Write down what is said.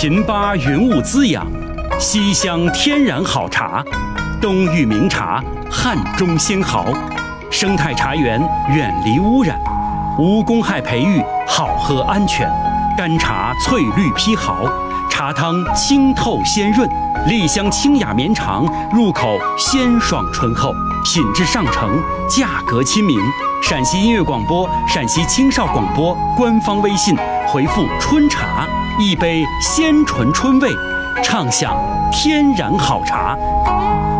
秦巴云雾滋养，西乡天然好茶，东域名茶，汉中鲜毫。生态茶园远离污染，无公害培育，好喝安全。干茶翠绿披毫，茶汤清透鲜润，栗香清雅绵长，入口鲜爽醇厚，品质上乘，价格亲民。陕西音乐广播、陕西青少广播官方微信回复“春茶”，一杯鲜醇春味，畅享天然好茶。